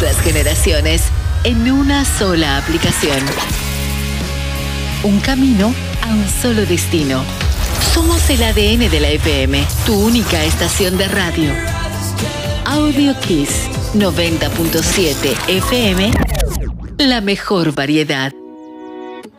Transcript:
las generaciones en una sola aplicación. Un camino a un solo destino. Somos el ADN de la FM, tu única estación de radio. Audio Kiss 90.7 FM, la mejor variedad.